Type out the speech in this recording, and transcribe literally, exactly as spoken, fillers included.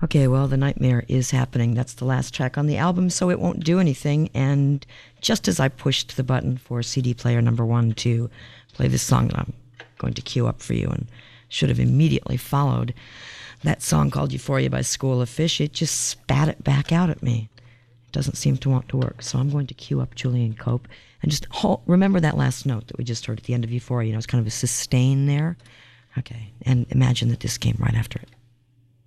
Okay, well, The Nightmare is happening. That's the last track on the album, so it won't do anything. And just as I pushed the button for C D player number one to play this song that I'm going to cue up for you and should have immediately followed, that song called Euphoria by School of Fish, it just spat it back out at me. It doesn't seem to want to work. So I'm going to cue up Julian Cope and just hold, remember that last note that we just heard at the end of Euphoria. You know, it's kind of a sustain there. Okay, and imagine that this came right after it.